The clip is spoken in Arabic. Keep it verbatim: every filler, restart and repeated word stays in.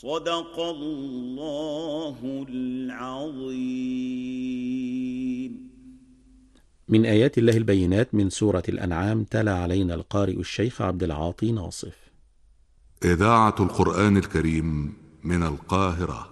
صدق الله العظيم. من آيات الله البينات من سورة الأنعام، تلا علينا القارئ الشيخ عبد العاطي ناصف. إذاعة القرآن الكريم من القاهرة.